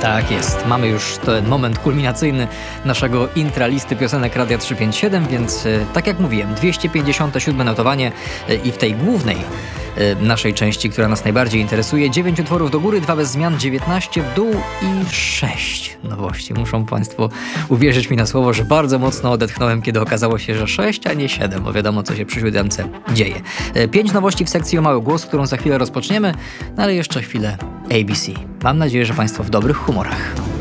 Tak jest, mamy już ten moment kulminacyjny naszego intra listy piosenek Radia 357, więc tak jak mówiłem, 257 notowanie i w tej głównej naszej części, która nas najbardziej interesuje, 9 utworów do góry, 2 bez zmian, 19 w dół i 6 nowości. Muszą Państwo uwierzyć mi na słowo, że bardzo mocno odetchnąłem, kiedy okazało się, że 6, a nie 7, bo wiadomo, co się przy 7 dzieje. 5 nowości w sekcji o mały głos, którą za chwilę rozpoczniemy, no ale jeszcze chwilę ABC. Mam nadzieję, że Państwo w dobrych humorach.